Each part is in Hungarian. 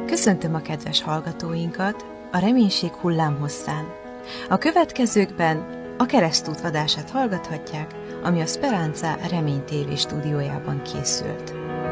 Köszöntöm a kedves hallgatóinkat a Reménység hullámhosszán. A következőkben a Keresztút adását hallgathatják, ami a Speranza Remény TV stúdiójában készült.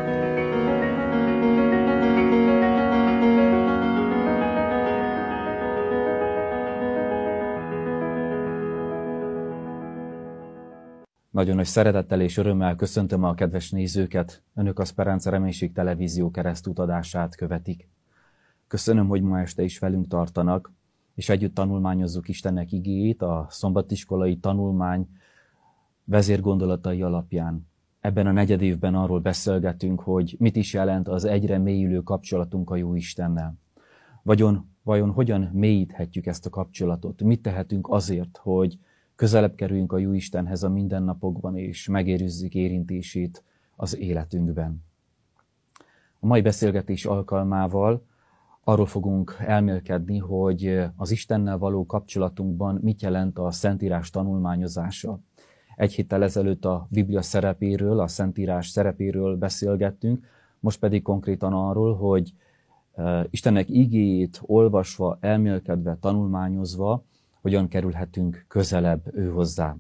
Nagyon nagy szeretettel és örömmel köszöntöm a kedves nézőket. Önök a Speranza Reménység televízió Keresztút adását követik. Köszönöm, hogy ma este is velünk tartanak, és együtt tanulmányozzuk Istennek igéjét a szombatiskolai tanulmány vezérgondolatai alapján. Ebben a negyedévben arról beszélgetünk, hogy mit is jelent az egyre mélyülő kapcsolatunk a Jóistennel. Vajon hogyan mélyíthetjük ezt a kapcsolatot? Mit tehetünk azért, hogy közelebb kerüljünk a Jóistenhez a mindennapokban, és megérőzzük érintését az életünkben. A mai beszélgetés alkalmával arról fogunk elmélkedni, hogy az Istennel való kapcsolatunkban mit jelent a Szentírás tanulmányozása. Egy héttel ezelőtt a Biblia szerepéről, a Szentírás szerepéről beszélgettünk, most pedig konkrétan arról, hogy Istennek igéjét olvasva, elmélkedve, tanulmányozva, hogyan kerülhetünk közelebb ő hozzá.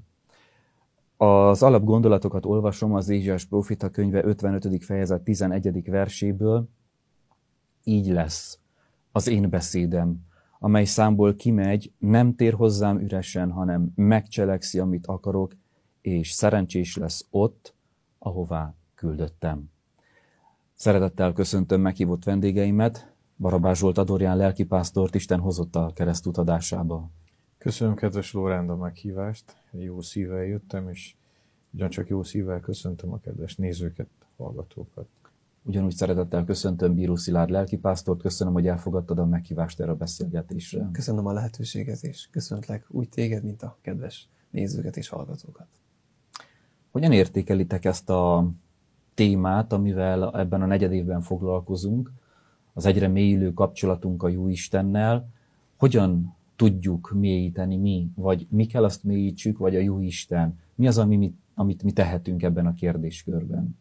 Az alapgondolatokat olvasom az Ézsaiás próféta könyve 55. fejezet 11. verséből. Így lesz az én beszédem, amely számból kimegy, nem tér hozzám üresen, hanem megcselekszi, amit akarok, és szerencsés lesz ott, ahová küldöttem. Szeretettel köszöntöm meghívott vendégeimet, Barabás Zsolt Adorján lelkipásztort, Isten hozott a Keresztút adásába. Köszönöm, kedves Lóránd, a meghívást. Jó szívvel jöttem, és ugyancsak jó szívvel köszöntöm a kedves nézőket, hallgatókat. Ugyanúgy szeretettel köszöntöm Bíró Szilárd lelkipásztort, köszönöm, hogy elfogadtad a meghívást erre a beszélgetésre. Köszönöm a lehetőséget, és köszöntlek úgy téged, mint a kedves nézőket és hallgatókat. Hogyan értékelitek ezt a témát, amivel ebben a negyedévben foglalkozunk, az egyre mélyülő kapcsolatunk a Jóistennel? Hogyan tudjuk mélyíteni mi, vagy mi kell azt mélyítsük, vagy a Jóisten? Mi az, amit mi tehetünk ebben a kérdéskörben?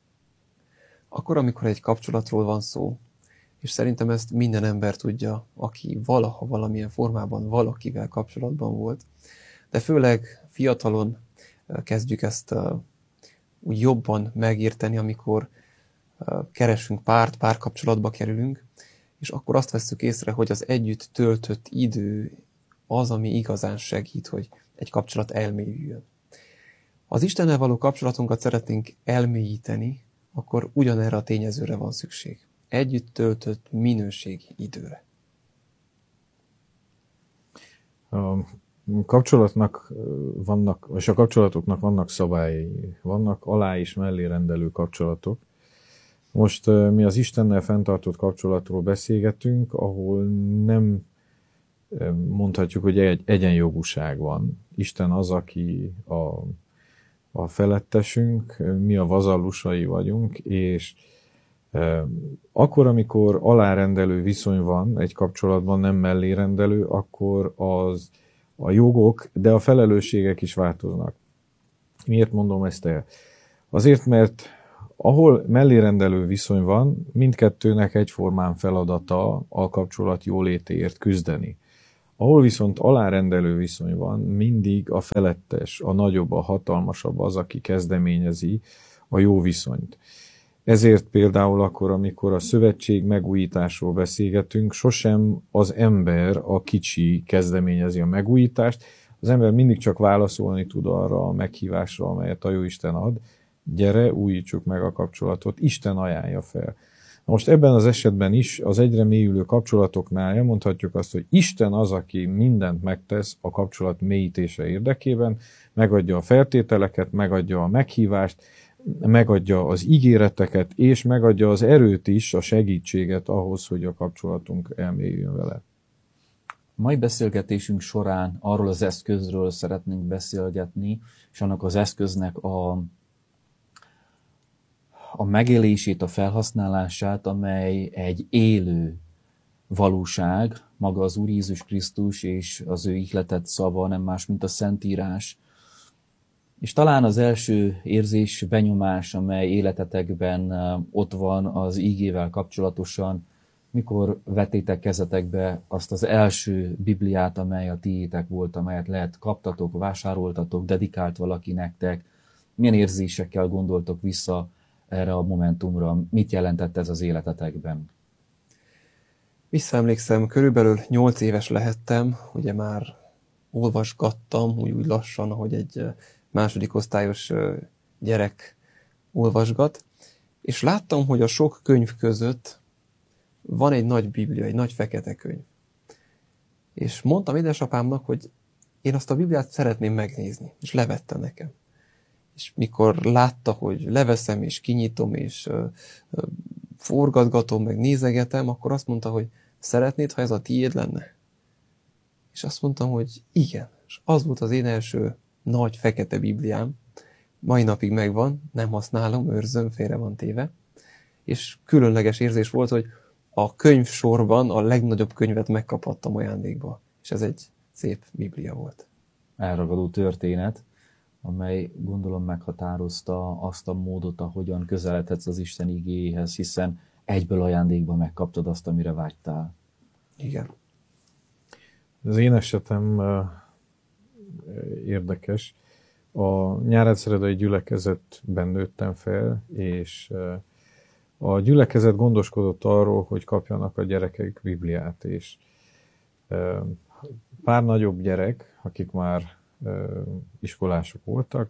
Akkor, amikor egy kapcsolatról van szó, és szerintem ezt minden ember tudja, aki valaha valamilyen formában valakivel kapcsolatban volt, de főleg fiatalon kezdjük ezt úgy jobban megérteni, amikor keresünk párkapcsolatba kerülünk, és akkor azt vesszük észre, hogy az együtt töltött idő az, ami igazán segít, hogy egy kapcsolat elmélyüljön. Ha az Istennel való kapcsolatunkat szeretnénk elmélyíteni, akkor ugyanerre a tényezőre van szükség. Együtt töltött minőségi időre. A kapcsolatnak vannak, és a kapcsolatoknak vannak szabályai, vannak alá és mellé rendelő kapcsolatok. Most mi az Istennel fenntartott kapcsolatról beszélgetünk, ahol nem mondhatjuk, hogy egyenjogúság van. Isten az, aki a felettesünk, mi a vazallusai vagyunk, és akkor, amikor alárendelő viszony van egy kapcsolatban, nem mellérendelő, akkor a jogok, de a felelősségek is változnak. Miért mondom ezt el? Azért, mert ahol mellérendelő viszony van, mindkettőnek egyformán feladata a kapcsolat jólétéért küzdeni. Ahol viszont alárendelő viszony van, mindig a felettes, a nagyobb, a hatalmasabb az, aki kezdeményezi a jó viszonyt. Ezért például akkor, amikor a szövetség megújításról beszélgetünk, sosem az ember, a kicsi kezdeményezi a megújítást, az ember mindig csak válaszolni tud arra a meghívásra, amelyet a Jóisten ad. Gyere, újítsuk meg a kapcsolatot, Isten ajánlja fel. Most ebben az esetben is az egyre mélyülő kapcsolatoknál elmondhatjuk azt, hogy Isten az, aki mindent megtesz a kapcsolat mélyítése érdekében, megadja a feltételeket, megadja a meghívást, megadja az ígéreteket, és megadja az erőt is, a segítséget ahhoz, hogy a kapcsolatunk elmélyüljön vele. A mai beszélgetésünk során arról az eszközről szeretnénk beszélgetni, és annak az eszköznek a megélését, a felhasználását, amely egy élő valóság, maga az Úr Jézus Krisztus és az ő ihletett szava, nem más, mint a Szentírás. És talán az első érzés, benyomás, amely életetekben ott van az ígével kapcsolatosan, Mikor vettétek kezetekbe azt az első Bibliát, amely a tiétek volt, amelyet lehet kaptatok, vásároltatok, dedikált valaki nektek? Milyen érzésekkel gondoltok vissza erre a momentumra? Mit jelentett ez az életetekben? Visszaemlékszem, körülbelül 8 éves lehettem, ugye már olvasgattam, úgy lassan, ahogy egy második osztályos gyerek olvasgat, és láttam, hogy a sok könyv között van egy nagy Biblia, egy nagy fekete könyv. És mondtam édesapámnak, hogy én azt a Bibliát szeretném megnézni, és levette nekem. És mikor látta, hogy leveszem, és kinyitom, és forgatgatom, meg nézegetem, akkor azt mondta, hogy szeretnéd, ha ez a tiéd lenne? És azt mondtam, hogy igen. És az volt az én első nagy fekete Bibliám. Mai napig megvan, nem használom, őrzöm, félre van téve. És különleges érzés volt, hogy a könyvsorban a legnagyobb könyvet megkaphattam ajándékba. És ez egy szép Biblia volt. Elragadó történet, amely gondolom meghatározta azt a módot, ahogyan közeledhetsz az Isten igéjéhez, hiszen egyből ajándékba megkaptad azt, amire vágytál. Igen. Az én esetem érdekes. A Nyáregyszeredai gyülekezetben nőttem fel, és a gyülekezet gondoskodott arról, hogy kapjanak a gyerekek Bibliát, és pár nagyobb gyerek, akik már iskolások voltak,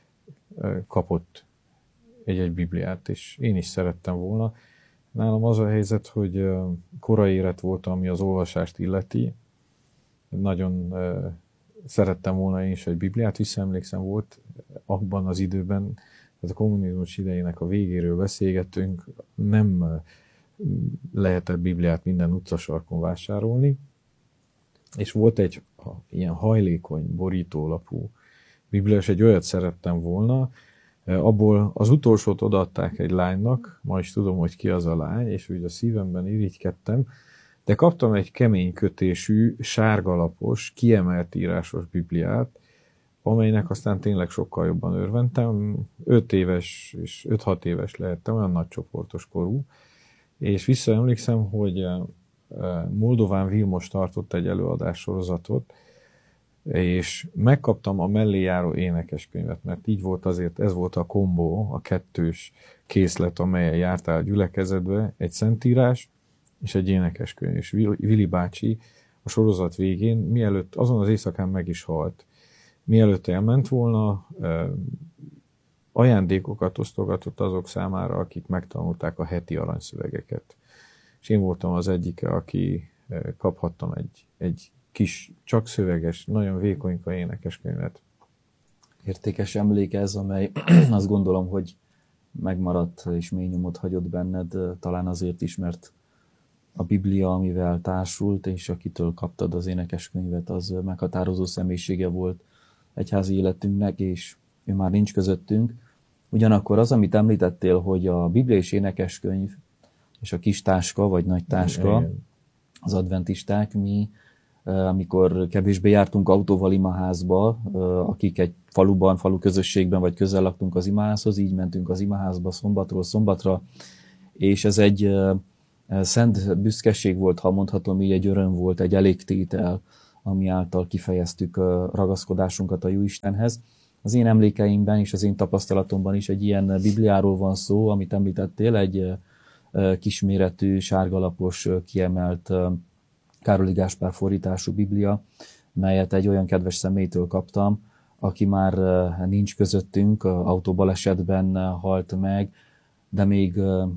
kapott egy Bibliát, és én is szerettem volna. Nálam az a helyzet, hogy korai élet voltam, ami az olvasást illeti. Nagyon szerettem volna én is egy Bibliát, visszaemlékszem, volt abban az időben, tehát a kommunizmus idejének a végéről beszélgettünk, nem lehetett Bibliát minden utcasarkon vásárolni, és volt egy ilyen hajlékony, borítólapú Biblia, és egy olyat szerettem volna, abból az utolsót odaadták egy lánynak, ma is tudom, hogy ki az a lány, és úgy a szívemben irigykedtem, de kaptam egy kemény kötésű, sárgalapos, kiemelt írásos Bibliát, amelynek aztán tényleg sokkal jobban örventem. 5 éves és 5-6 éves lehettem, olyan nagy csoportos korú, és visszaemlékszem, hogy Moldován Vilmos tartott egy előadássorozatot, és megkaptam a mellé járó énekeskönyvet, mert így volt azért, ez volt a kombó, a 2-s készlet, amelyen jártál a gyülekezetbe, egy szentírás és egy énekeskönyv. És Vili bácsi a sorozat végén, mielőtt azon az éjszakán meg is halt, mielőtt elment volna, ajándékokat osztogatott azok számára, akik megtanulták a heti aranyszövegeket. És én voltam az egyike, aki kaphattam egy kis, csak szöveges, nagyon vékonyka énekeskönyvet. Értékes emlék ez, amely azt gondolom, hogy megmaradt és mély nyomot hagyott benned, talán azért is, mert a Biblia, amivel társult, és akitől kaptad az énekeskönyvet, az meghatározó személyisége volt egyházi életünknek, és ő már nincs közöttünk. Ugyanakkor az, amit említettél, hogy a Biblia és énekeskönyv, és a kis táska, vagy nagy táska, az adventisták, mi, amikor kevésbé jártunk autóval imaházba, akik egy falu közösségben, vagy közel laktunk az imaházhoz, így mentünk az imaházba szombatról szombatra, és ez egy szent büszkeség volt, ha mondhatom így, egy öröm volt, egy elégtétel, ami által kifejeztük a ragaszkodásunkat a Jóistenhez. Az én emlékeimben és az én tapasztalatomban is egy ilyen Bibliáról van szó, amit említettél, egy kisméretű, sárgalapos, kiemelt Károli Gáspár fordítású Biblia, melyet egy olyan kedves személytől kaptam, aki már nincs közöttünk, autóbalesetben halt meg, de még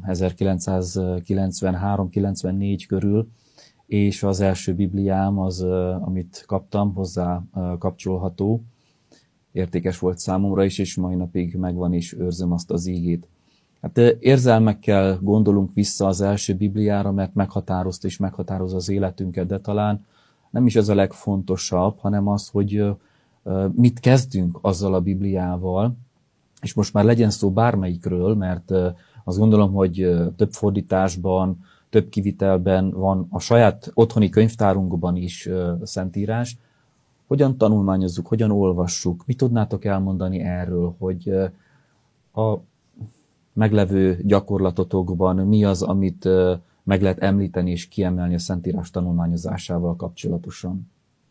1993-94 körül, és az első Bibliám az, amit kaptam, hozzá kapcsolható, értékes volt számomra is, és mai napig megvan, és őrzöm azt az ígét. Hát érzelmekkel gondolunk vissza az első Bibliára, mert meghatározta és meghatározza az életünket, de talán nem is ez a legfontosabb, hanem az, hogy mit kezdünk azzal a Bibliával, és most már legyen szó bármelyikről, mert azt gondolom, hogy több fordításban, több kivitelben van a saját otthoni könyvtárunkban is szentírás. Hogyan tanulmányozzuk, hogyan olvassuk? Mit tudnátok elmondani erről, hogy a meglevő gyakorlatotokban mi az, amit meg lehet említeni és kiemelni a Szentírás tanulmányozásával kapcsolatosan?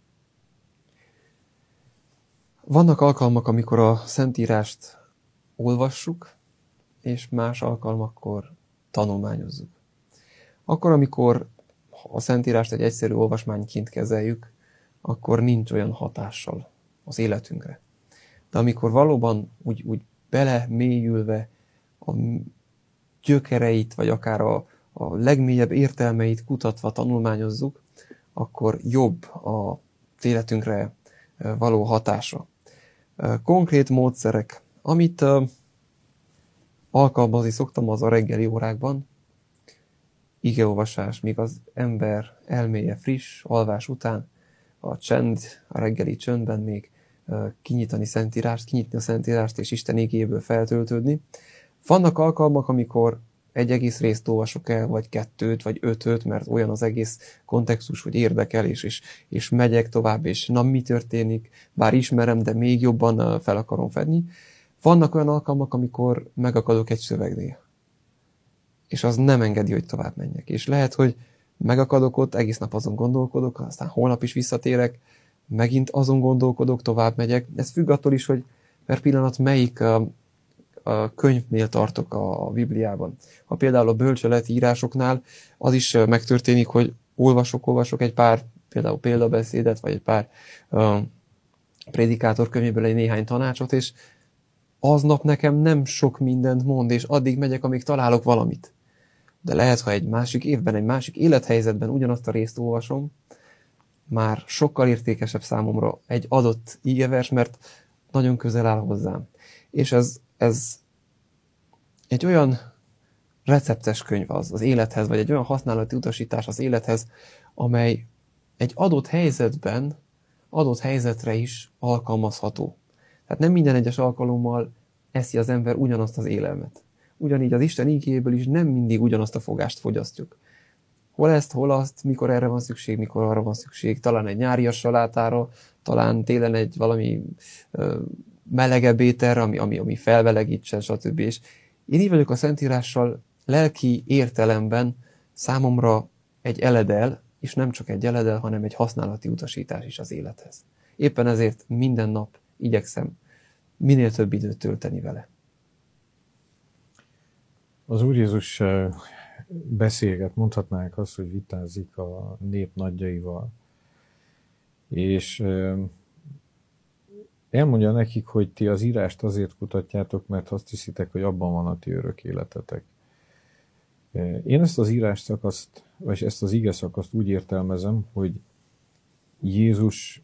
Vannak alkalmak, amikor a Szentírást olvassuk, és más alkalmakkor tanulmányozzuk. Akkor, amikor a Szentírást egy egyszerű olvasmányként kezeljük, akkor nincs olyan hatással az életünkre. De amikor valóban úgy belemélyülve a gyökereit, vagy akár a legmélyebb értelmeit kutatva tanulmányozzuk, akkor jobb az életünkre való hatása. Konkrét módszerek, amit alkalmazni szoktam, az a reggeli órákban, igeolvasás, míg az ember elméje friss, alvás után, a reggeli csöndben még kinyitni a Szentírást és Isten igéből feltöltődni. Vannak alkalmak, amikor egy egész részt olvasok el, vagy 2, vagy 5, mert olyan az egész kontextus, hogy érdekel, és megyek tovább, és na, mi történik, bár ismerem, de még jobban fel akarom fedni. Vannak olyan alkalmak, amikor megakadok egy szövegnél, és az nem engedi, hogy tovább menjek. És lehet, hogy megakadok ott, egész nap azon gondolkodok, aztán holnap is visszatérek, megint azon gondolkodok, tovább megyek. Ez függ attól is, hogy per pillanat melyik a könyvnél tartok a Bibliában. Ha például a bölcseleti írásoknál az is megtörténik, hogy olvasok egy pár például példabeszédet, vagy egy pár prédikátor könyvéből egy néhány tanácsot, és aznap nekem nem sok mindent mond, és addig megyek, amíg találok valamit. De lehet, ha egy másik évben, egy másik élethelyzetben ugyanazt a részt olvasom, már sokkal értékesebb számomra egy adott igevers, mert nagyon közel áll hozzám. És ez egy olyan receptes könyv az élethez, vagy egy olyan használati utasítás az élethez, amely egy adott helyzetben, adott helyzetre is alkalmazható. Tehát nem minden egyes alkalommal eszi az ember ugyanazt az élelmet. Ugyanígy az Isten igéből is nem mindig ugyanazt a fogást fogyasztjuk. Hol ezt, hol azt, mikor erre van szükség, mikor arra van szükség, talán egy nyárias salátára, talán télen egy valami melegebb ételre, ami felmelegítsen, stb. És én így vagyok a Szentírással lelki értelemben számomra egy eledel, és nem csak egy eledel, hanem egy használati utasítás is az élethez. Éppen ezért minden nap igyekszem minél több időt tölteni vele. Az Úr Jézus beszélget, mondhatnánk azt, hogy vitázik a nép nagyjaival, és elmondja nekik, hogy ti az írást azért kutatjátok, mert azt hiszitek, hogy abban van a ti örök életetek. Én ezt az írás szakaszt, vagy ezt az ige szakaszt úgy értelmezem, hogy Jézus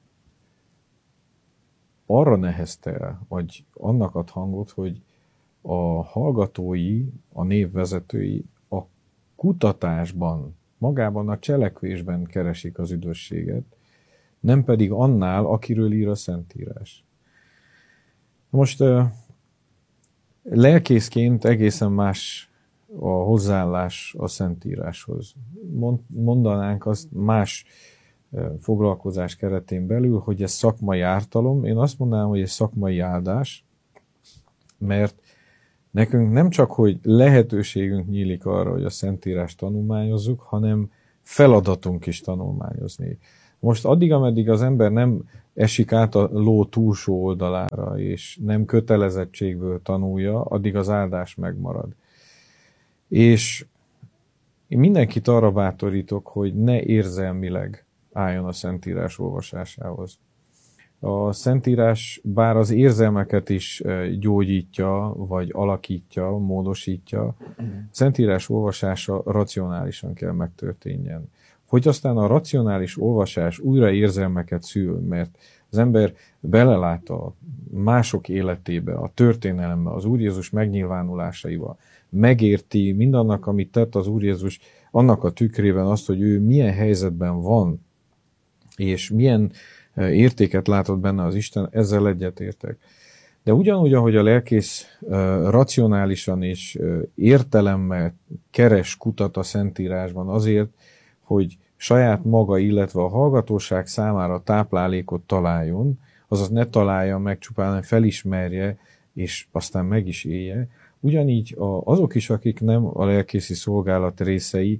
arra nehezte el, vagy annak ad hangot, hogy a hallgatói, a névvezetői a kutatásban, magában a cselekvésben keresik az üdvösséget, nem pedig annál, akiről ír a Szentírás. Most lelkészként egészen más a hozzáállás a Szentíráshoz. Mondanánk azt más foglalkozás keretén belül, hogy ez szakmai ártalom. Én azt mondanám, hogy ez szakmai áldás, mert nekünk nem csak, hogy lehetőségünk nyílik arra, hogy a Szentírást tanulmányozzuk, hanem feladatunk is tanulmányozni. Most addig, ameddig az ember nem esik át a ló túlsó oldalára, és nem kötelezettségből tanulja, addig az áldás megmarad. És én mindenkit arra bátorítok, hogy ne érzelmileg álljon a Szentírás olvasásához. A Szentírás bár az érzelmeket is gyógyítja, vagy alakítja, módosítja, Szentírás olvasása racionálisan kell megtörténjen. Hogy aztán a racionális olvasás újra érzelmeket szül, mert az ember belelát a mások életébe, a történelembe, az Úr Jézus megnyilvánulásaiba, megérti mindannak, amit tett az Úr Jézus, annak a tükrében azt, hogy ő milyen helyzetben van, és milyen értéket látott benne az Isten, ezzel egyetértek. De ugyanúgy, ahogy a lelkész racionálisan és értelemmel kutat a Szentírásban azért, hogy saját maga, illetve a hallgatóság számára táplálékot találjon, azaz ne találja meg, csupán felismerje, és aztán meg is élje. Ugyanígy azok is, akik nem a lelkészi szolgálat részei,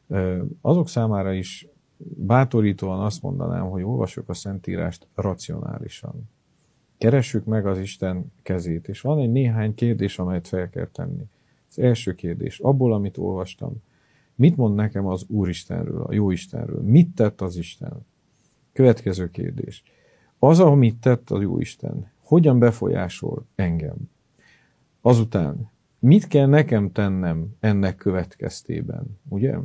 Azok számára is bátorítóan azt mondanám, hogy olvassuk a Szentírást racionálisan. Keressük meg az Isten kezét, és van egy néhány kérdés, amelyet fel kell tenni. Az első kérdés, abból, amit olvastam, mit mond nekem az Úristenről, a Jóistenről? Mit tett az Isten? Következő kérdés. Az, amit tett a Jóisten, hogyan befolyásol engem? Azután, mit kell nekem tennem ennek következtében? Ugye?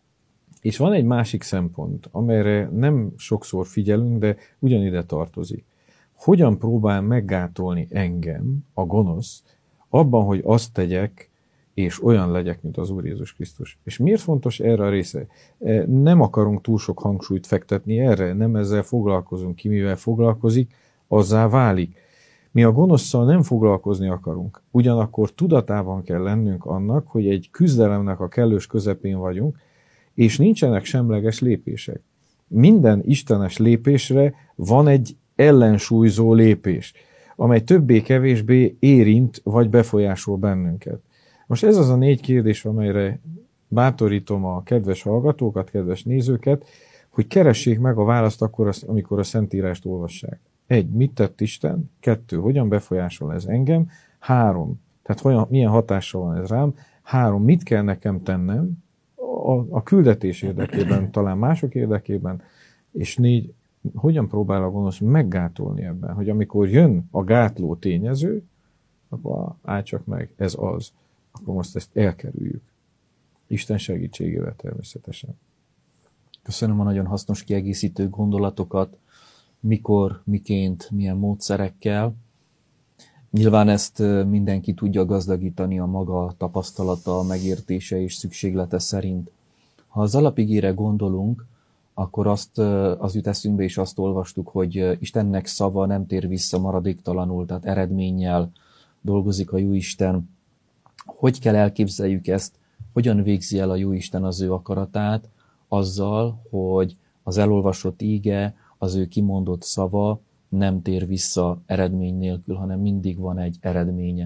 És van egy másik szempont, amelyre nem sokszor figyelünk, de ugyanide tartozik. Hogyan próbál meggátolni engem, a gonosz, abban, hogy azt tegyek, és olyan legyek, mint az Úr Jézus Krisztus. És miért fontos erre a része? Nem akarunk túl sok hangsúlyt fektetni erre, nem ezzel foglalkozunk. Ki mivel foglalkozik, azzá válik. Mi a gonoszszal nem foglalkozni akarunk. Ugyanakkor tudatában kell lennünk annak, hogy egy küzdelemnek a kellős közepén vagyunk, és nincsenek semleges lépések. Minden istenes lépésre van egy ellensúlyzó lépés, amely többé-kevésbé érint vagy befolyásol bennünket. Most ez az a 4 kérdés, amelyre bátorítom a kedves hallgatókat, kedves nézőket, hogy keressék meg a választ akkor, amikor a Szentírást olvassák. 1. Mit tett Isten? 2. Hogyan befolyásol ez engem? 3. Tehát milyen hatással van ez rám? 3. Mit kell nekem tennem a küldetés érdekében, talán mások érdekében? És 4. Hogyan próbál a gonosz meggátolni ebben, hogy amikor jön a gátló tényező, akkor állj csak meg, ez az. Akkor most ezt elkerüljük. Isten segítségével természetesen. Köszönöm a nagyon hasznos kiegészítő gondolatokat, mikor, miként, milyen módszerekkel. Nyilván ezt mindenki tudja gazdagítani a maga tapasztalata, megértése és szükséglete szerint. Ha az alapigére gondolunk, akkor az jut eszünkbe, és azt olvastuk, hogy Istennek szava nem tér vissza maradéktalanul, tehát eredménnyel dolgozik a Jóisten. Hogy kell elképzeljük ezt, hogyan végzi el a Jóisten az ő akaratát, azzal, hogy az elolvasott íge, az ő kimondott szava nem tér vissza eredmény nélkül, hanem mindig van egy eredménye.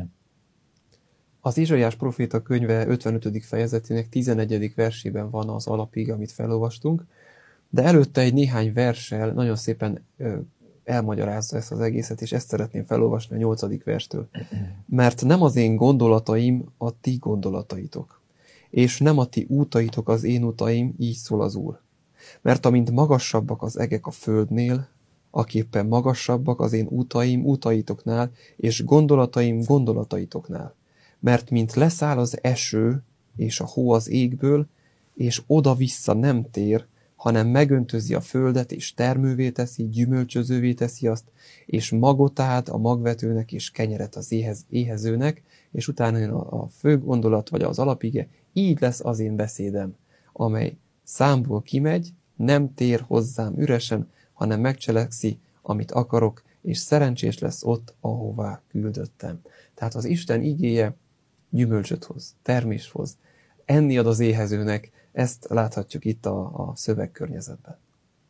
Az Izsaiás próféta könyve 55. fejezetének 11. versében van az alapig, amit felolvastunk, de előtte egy néhány verssel nagyon szépen elmagyarázza ezt az egészet, és ezt szeretném felolvasni a 8. verstől. Mert nem az én gondolataim a ti gondolataitok, és nem a ti útaitok az én utaim, így szól az Úr. Mert amint magasabbak az egek a földnél, aképpen magasabbak az én utaim utaitoknál, és gondolataim gondolataitoknál. Mert mint leszáll az eső és a hó az égből, és oda-vissza nem tér, hanem megöntözi a földet, és termővé teszi, gyümölcsözővé teszi azt, és magot ad a magvetőnek, és kenyeret az éhezőnek, és utána jön a fő gondolat, vagy az alapige, így lesz az én beszédem, amely számból kimegy, nem tér hozzám üresen, hanem megcselekszi, amit akarok, és szerencsés lesz ott, ahová küldöttem. Tehát az Isten igéje gyümölcsöt hoz, termést hoz, enni ad az éhezőnek, ezt láthatjuk itt a szövegkörnyezetben.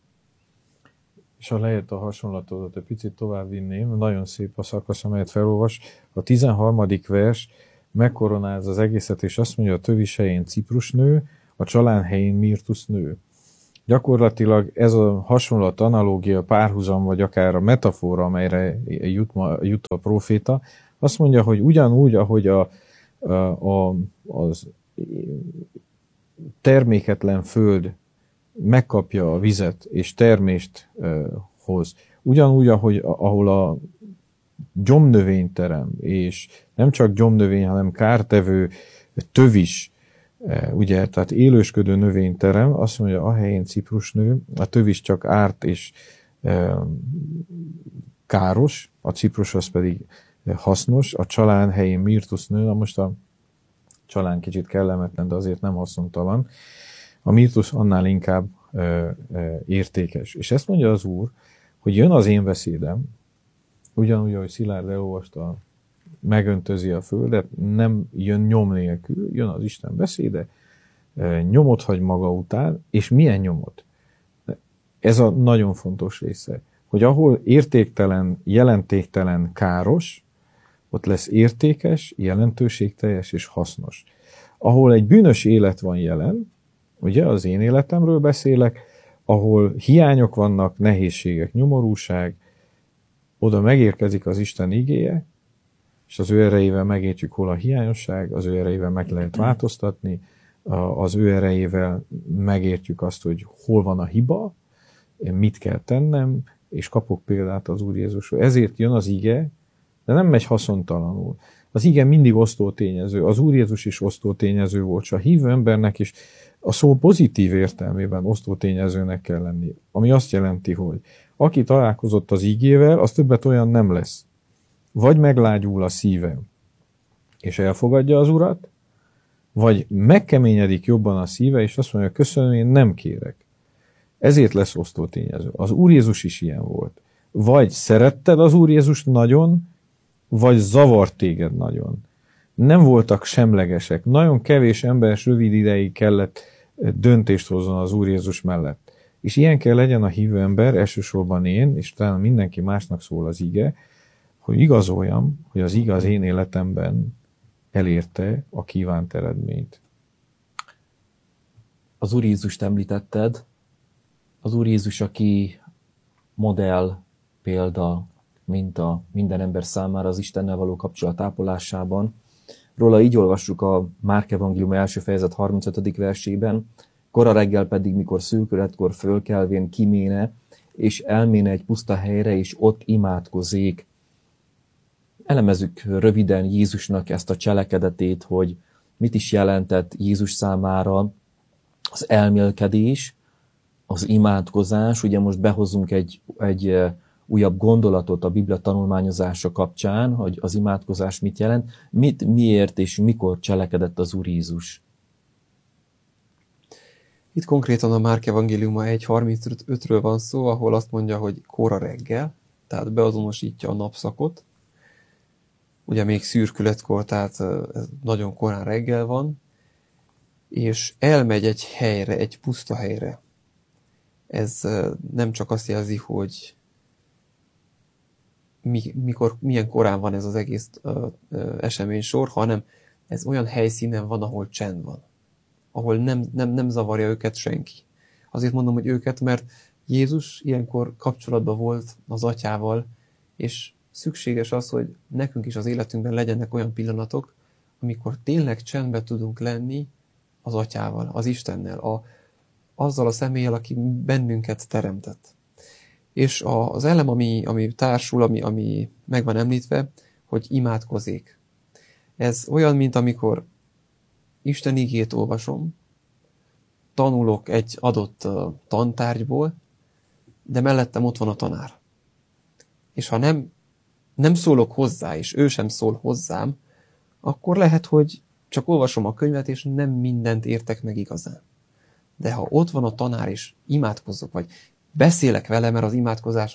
És ha lehet a hasonlatot egy picit tovább vinném, nagyon szép a szakasz, amelyet felolvas. A 13. vers megkoronáz az egészet, és azt mondja, a tövis helyén ciprusnő, a csalán helyén mirtusznő. Gyakorlatilag ez a hasonlat, analógia, párhuzam, vagy akár a metafora, amelyre jut a próféta, azt mondja, hogy ugyanúgy, ahogy az terméketlen föld megkapja a vizet és termést hoz, ugyanúgy, ahol a gyomnövény terem, és nem csak gyomnövény, hanem kártevő tövis, ugye, tehát élősködő növény terem, azt mondja, a helyén ciprusnő, a tövis csak árt és káros, a ciprus az pedig hasznos, a csalán helyén mirtusznő, na most a csalán kicsit kellemetlen, de azért nem haszontalan. A mirtus annál inkább értékes. És ezt mondja az Úr, hogy jön az én beszédem, ugyanúgy, ahogy Szilárd elolvasta, megöntözi a földet, nem jön nyom nélkül, jön az Isten beszéde, nyomot hagy maga után, és milyen nyomot? Ez a nagyon fontos része, hogy ahol értéktelen, jelentéktelen, káros, ott lesz értékes, jelentőségteljes és hasznos. Ahol egy bűnös élet van jelen, Ugye az én életemről beszélek, ahol hiányok vannak, nehézségek, nyomorúság, oda megérkezik az Isten igéje, és az ő erejével megértjük, hol a hiányosság, az ő erejével meg lehet változtatni, az ő erejével megértjük azt, hogy hol van a hiba, mit kell tennem, és kapok példát az Úr Jézusról. Ezért jön az ige, de nem megy haszontalanul. Az ige mindig osztó tényező. Az Úr Jézus is osztó tényező volt, és a hívő embernek is a szó pozitív értelmében osztó tényezőnek kell lenni. Ami azt jelenti, hogy aki találkozott az igével, az többet olyan nem lesz. Vagy meglágyul a szíve, és elfogadja az Urat, vagy megkeményedik jobban a szíve, és azt mondja, köszönöm, én nem kérek. Ezért lesz osztó tényező. Az Úr Jézus is ilyen volt. Vagy szeretted az Úr Jézust nagyon, vagy zavart téged nagyon. Nem voltak semlegesek. Nagyon kevés ember rövid ideig kellett döntést hozzon az Úr Jézus mellett. És ilyen kell legyen a hívő ember, elsősorban én, és talán mindenki másnak szól az ige, hogy igazoljam, hogy az ige az én életemben elérte a kívánt eredményt. Az Úr Jézust említetted, az Úr Jézus, aki modell, példa, minta minden ember számára az Istennel való kapcsolat ápolásában. Róla így olvassuk a Márk evangélium első fejezet 35. versében, kora reggel pedig, mikor szürkületkor fölkelvén kiméne, és elméne egy puszta helyre, és ott imádkozik. Elemezzük röviden Jézusnak ezt a cselekedetét, hogy mit is jelentett Jézus számára az elmélkedés, az imádkozás. Ugye most behozunk egy újabb gondolatot a Biblia tanulmányozása kapcsán, hogy az imádkozás mit jelent, miért és mikor cselekedett az Úr Jézus. Itt konkrétan a Márk evangéliuma 1.35-ről van szó, ahol azt mondja, hogy kora reggel, tehát beazonosítja a napszakot. Ugye még szürkületkor, tehát nagyon korán reggel van, és elmegy egy helyre, egy puszta helyre. Ez nem csak azt jelzi, hogy milyen korán van ez az egész eseménysor, hanem ez olyan helyszínen van, ahol csend van. Ahol nem zavarja őket senki. Azért mondom, hogy őket, mert Jézus ilyenkor kapcsolatban volt az atyával, és szükséges az, hogy nekünk is az életünkben legyenek olyan pillanatok, amikor tényleg csendben tudunk lenni az atyával, az Istennel, azzal a személlyel, aki bennünket teremtett. És az elem, ami társul, ami meg van említve, hogy imádkozik. Ez olyan, mint amikor Isten igét olvasom, tanulok egy adott tantárgyból, de mellettem ott van a tanár. És ha nem szólok hozzá, és ő sem szól hozzám, akkor lehet, hogy csak olvasom a könyvet, és nem mindent értek meg igazán. De ha ott van a tanár, és imádkozok, vagy beszélek vele, mert az imádkozás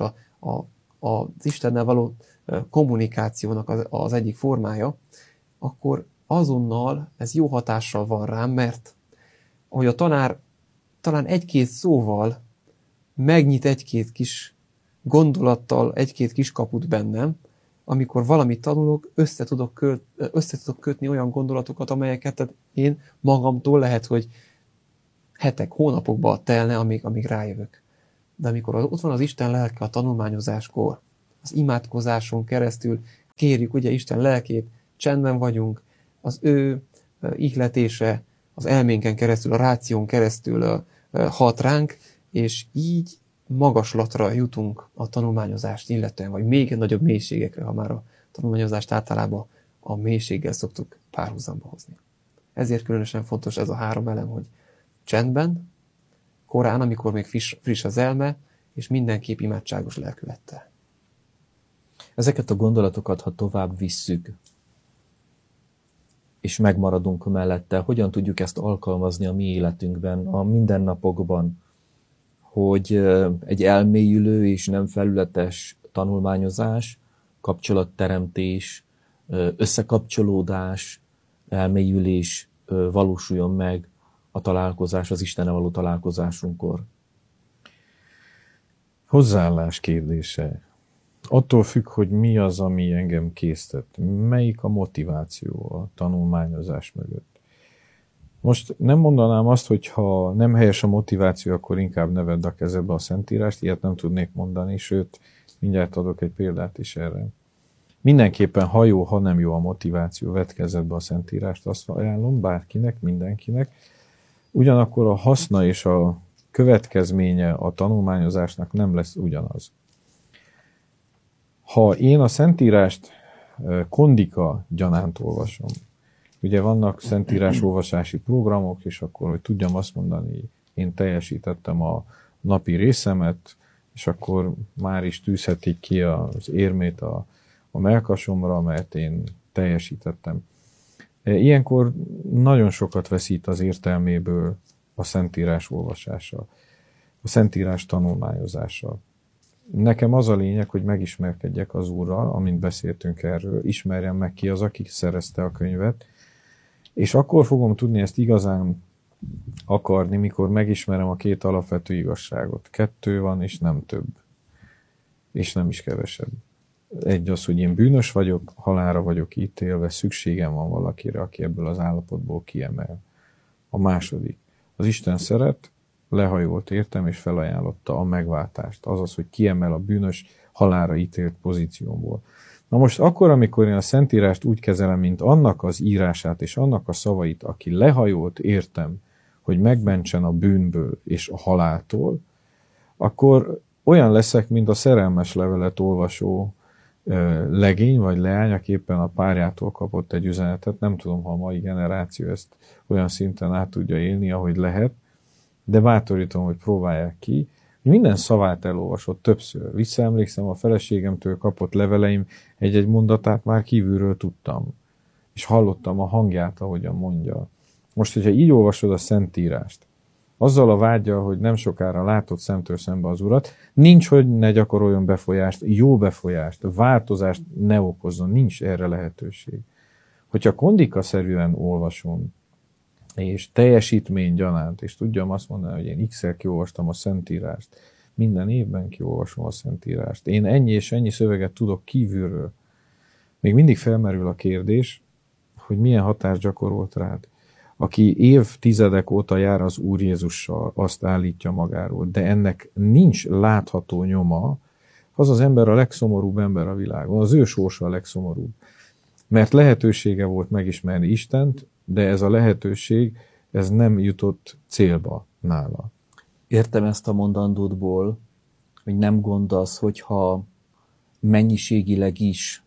az Istennel való kommunikációnak az egyik formája, akkor azonnal ez jó hatással van rám, mert ahogy a tanár talán egy-két szóval megnyit egy-két kis gondolattal, egy-két kis kaput bennem, amikor valamit tanulok, össze tudok kötni olyan gondolatokat, amelyeket én magamtól lehet, hogy hetek, hónapokba telne, amíg rájövök. De amikor ott van az Isten lelke a tanulmányozáskor, az imádkozáson keresztül kérjük ugye Isten lelkét, csendben vagyunk, az ő ihletése az elménken keresztül, a ráción keresztül hat ránk, és így magaslatra jutunk a tanulmányozást illetően, vagy még nagyobb mélységekre, ha már a tanulmányozást általában a mélységgel szoktuk párhuzamba hozni. Ezért különösen fontos ez a három elem, hogy csendben, korán, amikor még friss az elme, és mindenképp imádságos lelkülettel. Ezeket a gondolatokat, ha tovább visszük, és megmaradunk mellette, hogyan tudjuk ezt alkalmazni a mi életünkben, a mindennapokban, hogy egy elmélyülő és nem felületes tanulmányozás, kapcsolatteremtés, összekapcsolódás, elmélyülés valósuljon meg a találkozás, az Istennel való találkozásunkkor. Hozzáállás kérdése. Attól függ, hogy mi az, ami engem késztet. Melyik a motiváció a tanulmányozás mögött. Most nem mondanám azt, hogy ha nem helyes a motiváció, akkor inkább ne vedd a kezedbe a Szentírást, ilyet nem tudnék mondani, sőt, mindjárt adok egy példát is erre. Mindenképpen, ha jó, ha nem jó a motiváció, vedd kezedbe a Szentírást, azt ajánlom bárkinek, mindenkinek. Ugyanakkor a haszna és a következménye a tanulmányozásnak nem lesz ugyanaz. Ha én a Szentírást kondika gyanánt olvasom, ugye vannak szentírás olvasási programok, és akkor, hogy tudjam azt mondani, én teljesítettem a napi részemet, és akkor már is tűzhetik ki az érmét a mellkasomra, mert én teljesítettem. Ilyenkor nagyon sokat veszít az értelméből a szentírás olvasása, a szentírás tanulmányozása. Nekem az a lényeg, hogy megismerkedjek az Úrral, amint beszéltünk erről, ismerjem meg ki az, aki szerezte a könyvet, és akkor fogom tudni ezt igazán akarni, mikor megismerem a két alapvető igazságot. 2 van, és nem több. És nem is kevesebb. Egy az, hogy én bűnös vagyok, halálra vagyok ítélve, szükségem van valakire, aki ebből az állapotból kiemel. A második. Az Isten szeret, lehajolt értem, és felajánlotta a megváltást. Azaz, hogy kiemel a bűnös, halálra ítélt pozíciómból. Na most akkor, amikor én a Szentírást úgy kezelem, mint annak az írását és annak a szavait, aki lehajolt értem, hogy megmentsen a bűnből és a haláltól, akkor olyan leszek, mint a szerelmes levelet olvasó legény vagy leány, aki éppen a párjától kapott egy üzenetet. Nem tudom, ha a mai generáció ezt olyan szinten át tudja élni, ahogy lehet, de bátorítom, hogy próbálják ki. Minden szavát elolvasott többször. Visszaemlékszem, a feleségemtől kapott leveleim egy-egy mondatát már kívülről tudtam. És hallottam a hangját, ahogyan mondja. Most, hogyha így olvasod a Szentírást, azzal a vággyal, hogy nem sokára látod szemtől szembe az Urat, nincs, hogy ne gyakoroljon befolyást, jó befolyást, változást ne okozzon, nincs erre lehetőség. Hogyha kondikaszerűen olvasom, és teljesítmény gyanánt, és tudjam azt mondani, hogy én x-el kiolvastam a Szentírást, minden évben kiolvasom a Szentírást, én ennyi és ennyi szöveget tudok kívülről, még mindig felmerül a kérdés, hogy milyen hatást gyakorolt rád. Aki évtizedek óta jár az Úr Jézussal, azt állítja magáról, de ennek nincs látható nyoma, az az ember a legszomorúbb ember a világon, az ő sorsa a legszomorúbb. Mert lehetősége volt megismerni Istent, de ez a lehetőség, ez nem jutott célba nála. Értem ezt a mondandódból, hogy nem gond az, hogyha mennyiségileg is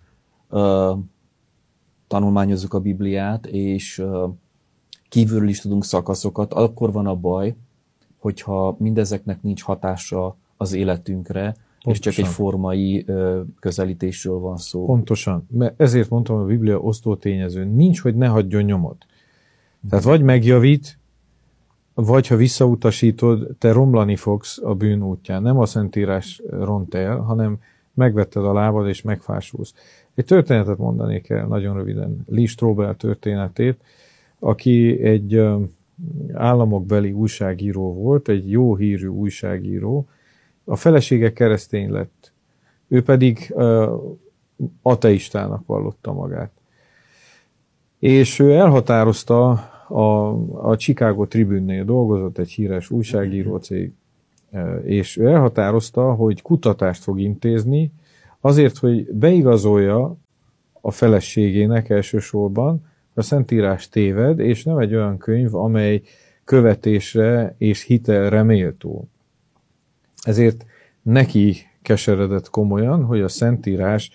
tanulmányozzuk a Bibliát, és kívülről is tudunk szakaszokat, akkor van a baj, hogyha mindezeknek nincs hatása az életünkre, pontosan. És csak egy formai közelítésről van szó. Pontosan, mert ezért mondtam, a Biblia osztó tényező. Nincs, hogy ne hagyjon nyomot. Tehát vagy megjavít, vagy ha visszautasítod, te romlani fogsz a bűn útján. Nem a Szentírás ront el, hanem megvetted a lábad és megfásulsz. Egy történetet mondanék el nagyon röviden. Lee Strobel történetét, aki egy államokbeli újságíró volt, egy jó hírű újságíró. A felesége keresztény lett. Ő pedig ateistának vallotta magát. És ő elhatározta, a Chicago Tribune-nél dolgozott, egy híres újságíró cég, és ő elhatározta, hogy kutatást fog intézni, azért, hogy beigazolja a feleségének elsősorban, a Szentírás téved, és nem egy olyan könyv, amely követésre és hitelre méltó. Ezért neki keseredett komolyan, hogy a Szentírás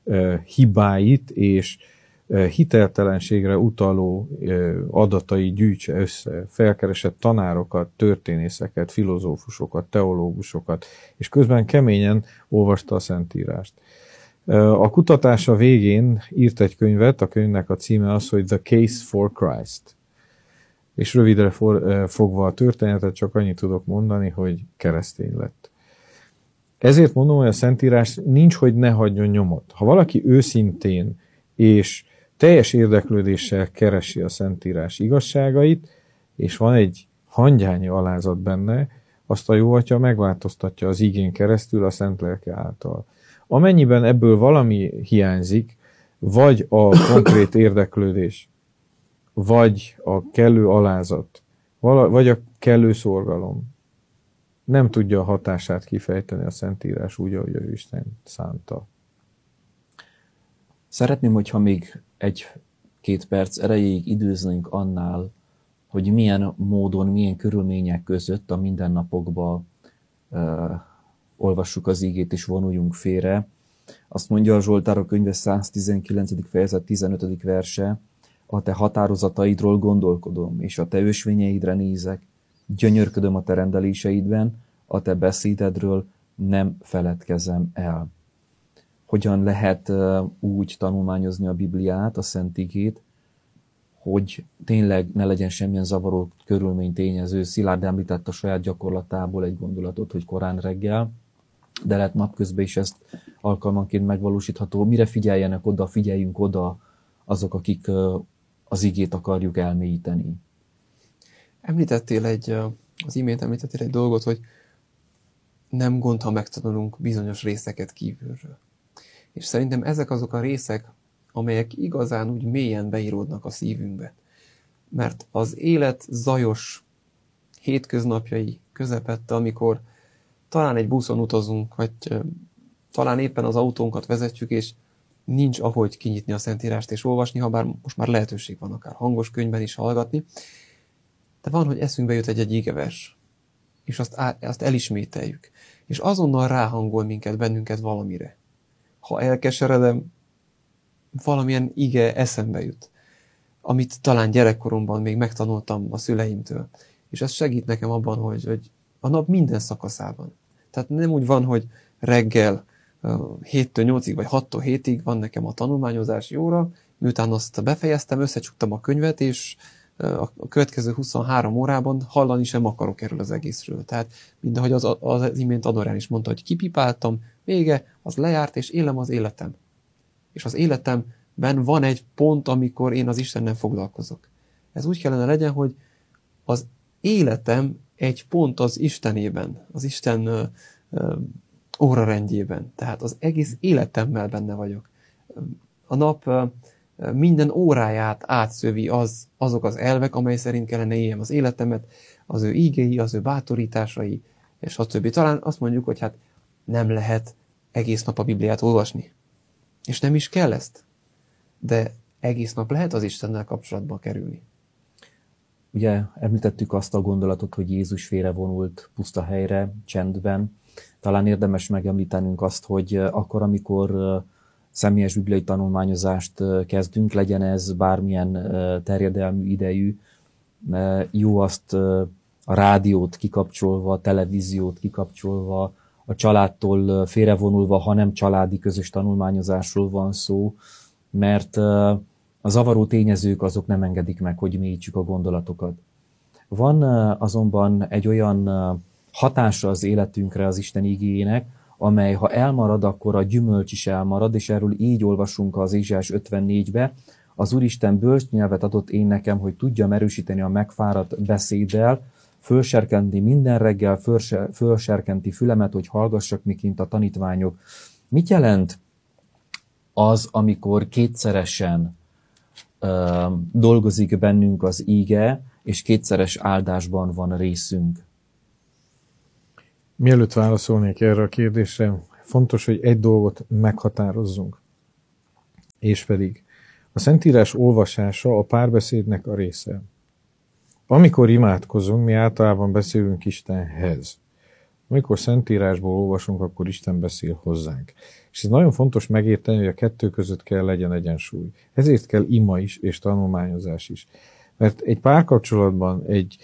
hibáit és hiteltelenségre utaló adatai gyűjtse össze, felkeresett tanárokat, történészeket, filozófusokat, teológusokat, és közben keményen olvasta a Szentírást. A kutatása végén írt egy könyvet, a könyvnek a címe az, hogy The Case for Christ. És rövidre fogva a történetet csak annyit tudok mondani, hogy keresztény lett. Ezért mondom, hogy a Szentírás nincs, hogy ne hagyjon nyomot. Ha valaki őszintén és teljes érdeklődéssel keresi a Szentírás igazságait, és van egy hangyányi alázat benne, azt a Jóatya megváltoztatja az igén keresztül a Szent Lelke által. Amennyiben ebből valami hiányzik, vagy a konkrét érdeklődés, vagy a kellő alázat, vagy a kellő szorgalom nem tudja a hatását kifejteni a Szentírás úgy, ahogy ő Isten szánta. Szeretném, hogyha még 1-2 perc erejéig időznénk annál, hogy milyen módon, milyen körülmények között a mindennapokban olvassuk az ígét és vonuljunk félre. Azt mondja a Zsoltárok könyve 119. fejezet 15. verse: a te határozataidról gondolkodom, és a te ösvényeidre nézek, gyönyörködöm a te rendeléseidben, a te beszédedről nem feledkezem el. Hogyan lehet úgy tanulmányozni a Bibliát, a Szent Igét, hogy tényleg ne legyen semmilyen zavaró körülmény tényező. Szilárd említett a saját gyakorlatából egy gondolatot, hogy korán reggel, de lehet napközben is ezt alkalmanként megvalósítható. Mire figyeljünk oda azok, akik az igét akarjuk elmélyíteni. Az imént említettél egy dolgot, hogy nem gond, ha megtanulunk bizonyos részeket kívülről. És szerintem ezek azok a részek, amelyek igazán úgy mélyen beíródnak a szívünkbe. Mert az élet zajos hétköznapjai közepette, amikor talán egy buszon utazunk, vagy talán éppen az autónkat vezetjük, és nincs ahogy kinyitni a Szentírást és olvasni, habár most már lehetőség van akár hangos könyvben is hallgatni. De van, hogy eszünkbe jut egy igevers, és azt elismételjük. És azonnal ráhangol bennünket valamire. Ha elkeseredem, valamilyen ige eszembe jut, amit talán gyerekkoromban még megtanultam a szüleimtől. És ez segít nekem abban, hogy a nap minden szakaszában. Tehát nem úgy van, hogy reggel 7-től 8-ig, vagy 6-tól 7-ig van nekem a tanulmányozási óra, miután azt befejeztem, összecsuktam a könyvet, és a következő 23 órában hallani sem akarok erről az egészről. Tehát mindahogy az imént Adorján is mondta, hogy kipipáltam, vége, az lejárt, és élem az életem. És az életemben van egy pont, amikor én az Istennel foglalkozok. Ez úgy kellene legyen, hogy az életem egy pont az Istenében, az Isten órarendjében. Tehát az egész életemmel benne vagyok. A nap minden óráját átszövi azok az elvek, amely szerint kellene éljem az életemet, az ő ígéi, az ő bátorításai, és stb. Talán azt mondjuk, hogy hát nem lehet egész nap a Bibliát olvasni. És nem is kell ezt. De egész nap lehet az Istennel kapcsolatba kerülni. Ugye említettük azt a gondolatot, hogy Jézus félrevonult puszta helyre, csendben. Talán érdemes megemlítenünk azt, hogy akkor, amikor személyes bibliai tanulmányozást kezdünk, legyen ez bármilyen terjedelmű idejű, jó azt a rádiót kikapcsolva, a televíziót kikapcsolva, a családtól félrevonulva, ha nem családi közös tanulmányozásról van szó, mert a zavaró tényezők azok nem engedik meg, hogy mélyítsük a gondolatokat. Van azonban egy olyan hatása az életünkre az Isten igéjének, amely ha elmarad, akkor a gyümölcs is elmarad, és erről így olvasunk az Ézsaiás 54-be. Az Úristen bölcs nyelvet adott én nekem, hogy tudjam erősíteni a megfáradt beszéddel, fölserkenti minden reggel, fölserkenti fülemet, hogy hallgassak, miként a tanítványok. Mit jelent az, amikor kétszeresen dolgozik bennünk az íge, és kétszeres áldásban van részünk? Mielőtt válaszolnék erre a kérdésre, fontos, hogy egy dolgot meghatározzunk. És pedig a Szentírás olvasása a párbeszédnek a része. Amikor imádkozunk, mi általában beszélünk Istenhez. Amikor Szentírásból olvasunk, akkor Isten beszél hozzánk. És ez nagyon fontos megérteni, hogy a kettő között kell legyen egyensúly. Ezért kell ima is és tanulmányozás is. Mert egy párkapcsolatban,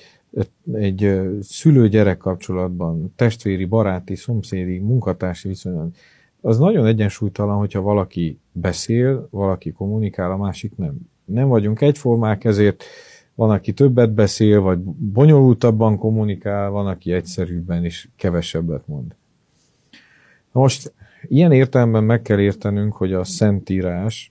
egy szülő-gyerek kapcsolatban, testvéri, baráti, szomszédi, munkatársi viszonyban, az nagyon egyensúlytalan, hogyha valaki beszél, valaki kommunikál, a másik nem. Nem vagyunk egyformák, ezért van, aki többet beszél, vagy bonyolultabban kommunikál, van, aki egyszerűbben és kevesebbet mond. Most ilyen értelemben meg kell értenünk, hogy a Szentírás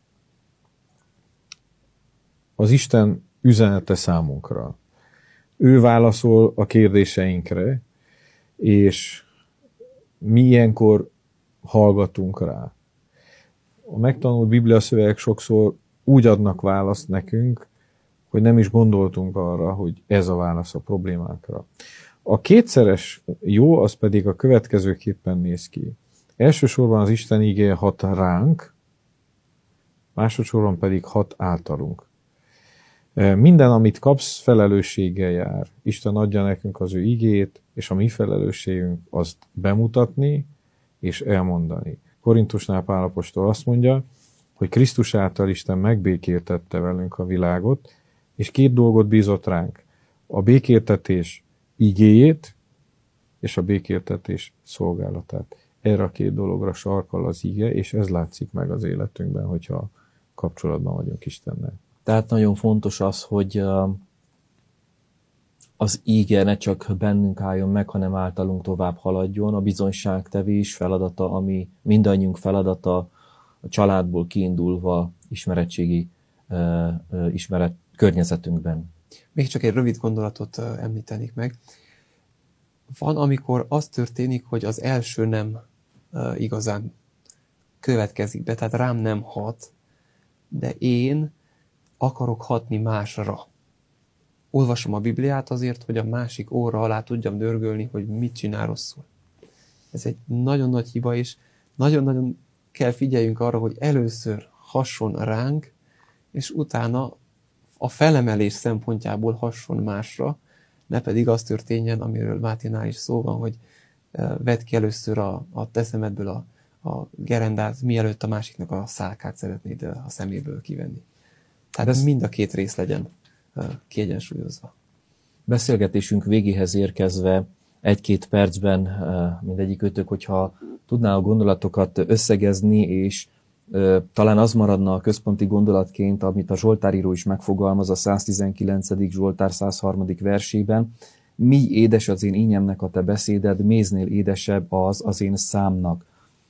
az Isten üzenete számunkra. Ő válaszol a kérdéseinkre, és mi ilyenkor hallgatunk rá. A megtanult bibliaszövegek sokszor úgy adnak választ nekünk, hogy nem is gondoltunk arra, hogy ez a válasz a problémákra. A kétszeres jó, az pedig a következőképpen néz ki. Elsősorban az Isten igéje hat ránk, másodszorban pedig hat általunk. Minden, amit kapsz, felelősséggel jár. Isten adja nekünk az ő igét, és a mi felelősségünk azt bemutatni és elmondani. Korintusnál Pál apostol azt mondja, hogy Krisztus által Isten megbékéltette velünk a világot, és két dolgot bízott ránk. A békéltetés igéjét, és a békéltetés szolgálatát. Erre a két dologra sarkal az ige, és ez látszik meg az életünkben, hogyha kapcsolatban vagyunk Istennel. Tehát nagyon fontos az, hogy az íge ne csak bennünk álljon meg, hanem általunk tovább haladjon. A bizonyságtevés feladata, ami mindannyiunk feladata, a családból kiindulva ismeretségi környezetünkben. Még csak egy rövid gondolatot említenék meg. Van, amikor az történik, hogy az első nem igazán következik be, tehát rám nem hat, de én akarok hatni másra. Olvasom a Bibliát azért, hogy a másik óra alá tudjam dörgölni, hogy mit csinál rosszul. Ez egy nagyon nagy hiba, és nagyon-nagyon kell figyeljünk arra, hogy először hasson ránk, és utána a felemelés szempontjából hasson másra, ne pedig az történjen, amiről Máténál is szó van, hogy vedd ki először a te szemedből a gerendát, mielőtt a másiknak a szálkát szeretnéd a szeméből kivenni. Tehát mind a két rész legyen kiegyensúlyozva. Beszélgetésünk végéhez érkezve egy-két percben mindegyikőtök, hogyha tudná a gondolatokat összegezni, és talán az maradna a központi gondolatként, amit a Zsoltáríró is megfogalmaz a 119. Zsoltár 103. versében. Mi édes az én ínyemnek a te beszéded, méznél édesebb az én számnak.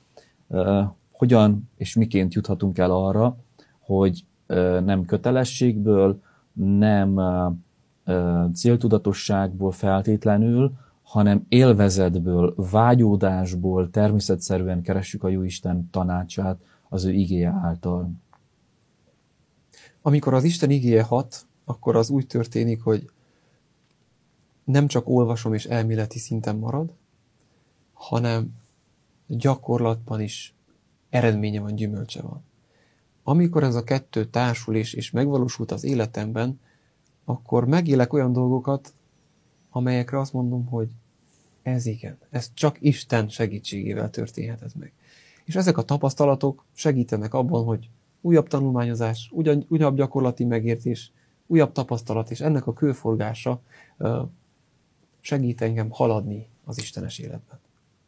Hogyan és miként juthatunk el arra, hogy nem kötelességből, nem céltudatosságból feltétlenül, hanem élvezetből, vágyódásból természetszerűen keressük a Jóisten tanácsát az ő igéje által. Amikor az Isten igéje hat, akkor az úgy történik, hogy nem csak olvasom és elméleti szinten marad, hanem gyakorlatban is eredménye van, gyümölcse van. Amikor ez a kettő társul és megvalósult az életemben, akkor megélek olyan dolgokat, amelyekre azt mondom, hogy ez igen, ez csak Isten segítségével történhetett meg. És ezek a tapasztalatok segítenek abban, hogy újabb tanulmányozás, újabb gyakorlati megértés, újabb tapasztalat, és ennek a körforgása segít engem haladni az istenes életben.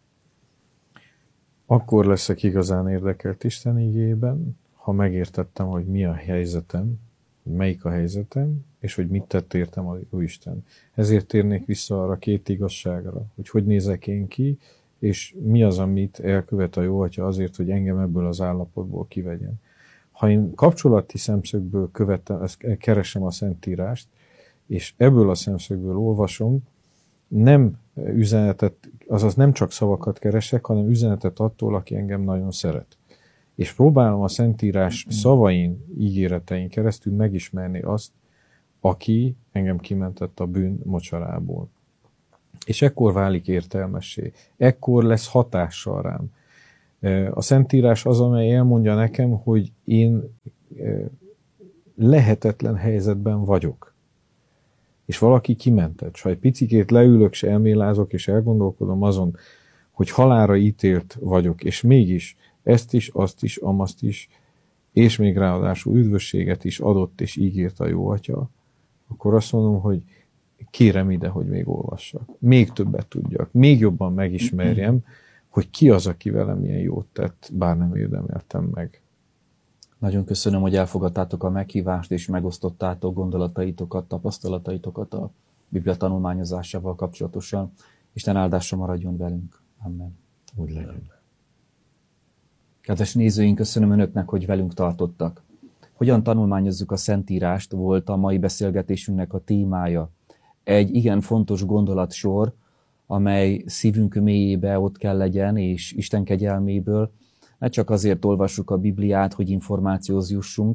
Akkor leszek igazán érdekelt Isten igéjében, ha megértettem, hogy mi a helyzetem, hogy melyik a helyzetem, és hogy mit tett értem a Jóisten. Ezért térnék vissza arra két igazságra, hogy nézek én ki, és mi az, amit elkövet a Jóatya azért, hogy engem ebből az állapotból kivegyen. Ha én kapcsolati szemszögből keresem a Szentírást, és ebből a szemszögből olvasom, nem üzenetet, azaz nem csak szavakat keresek, hanem üzenetet attól, aki engem nagyon szeret. És próbálom a Szentírás szavain, ígéretein keresztül megismerni azt, aki engem kimentett a bűn mocsarából. És ekkor válik értelmessé, ekkor lesz hatással rám. A Szentírás az, amely elmondja nekem, hogy én lehetetlen helyzetben vagyok. És valaki kimentett. S ha egy picikét leülök, és elmélázok, és elgondolkodom azon, hogy halálra ítélt vagyok, és mégis ezt is, azt is, amazt is, és még ráadásul üdvösséget is adott, és ígért a Jóatya, akkor azt mondom, hogy kérem ide, hogy még olvassak. Még többet tudjak, még jobban megismerjem, hogy ki az, aki velem ilyen jót tett, bár nem érdemeltem meg. Nagyon köszönöm, hogy elfogadtátok a meghívást, és megosztottátok gondolataitokat, tapasztalataitokat a Biblia tanulmányozásával kapcsolatosan. Isten áldása maradjon velünk. Amen. Úgy legyen. Kedves nézőink, köszönöm Önöknek, hogy velünk tartottak. Hogyan tanulmányozzuk a Szentírást volt a mai beszélgetésünknek a témája. Egy igen fontos gondolatsor, amely szívünk mélyébe ott kell legyen, és Isten kegyelméből ne csak azért olvassuk a Bibliát, hogy információhoz jussunk,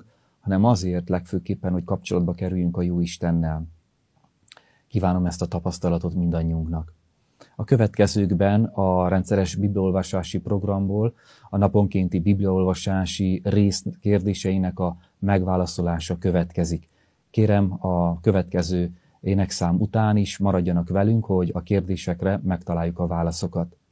hanem azért legfőképpen, hogy kapcsolatba kerüljünk a jó Istennel. Kívánom ezt a tapasztalatot mindannyiunknak. A következőkben a rendszeres bibliaolvasási programból a naponkénti bibliaolvasási rész kérdéseinek a megválaszolása következik. Kérem, a következő énekszám után is maradjanak velünk, hogy a kérdésekre megtaláljuk a válaszokat.